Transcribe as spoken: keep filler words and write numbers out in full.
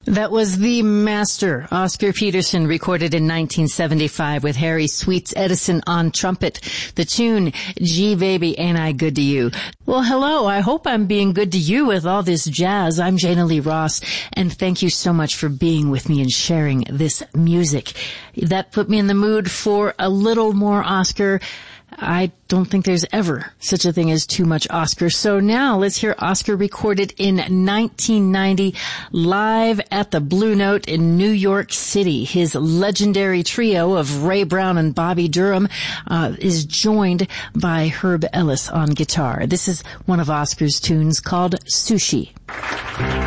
That was the master, Oscar Peterson, recorded in nineteen seventy-five with Harry Sweets Edison on trumpet. The tune, Gee Baby, Ain't I Good to You? Well, hello. I hope I'm being good to you with all this jazz. I'm Jana Lee Ross, and thank you so much for being with me and sharing this music. That put me in the mood for a little more Oscar. I don't think there's ever such a thing as too much Oscar. So now let's hear Oscar recorded in nineteen ninety live at the Blue Note in New York City. His legendary trio of Ray Brown and Bobby Durham uh, is joined by Herb Ellis on guitar. This is one of Oscar's tunes called Sushi.